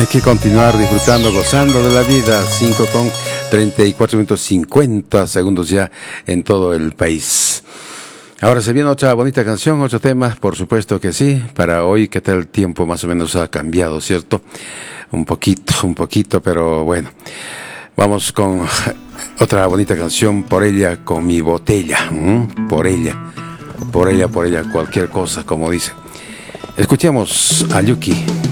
Hay que continuar disfrutando, gozando de la vida. 5 con 34 minutos 50 segundos ya en todo el país. Ahora se viene otra bonita canción, otro tema, por supuesto que sí. Para hoy, ¿qué tal el tiempo? Más o menos ha cambiado, ¿cierto? Un poquito, pero bueno. Vamos con otra bonita canción, Por ella con mi botella. Por ella, cualquier cosa, como dice. Escuchemos a Yuki.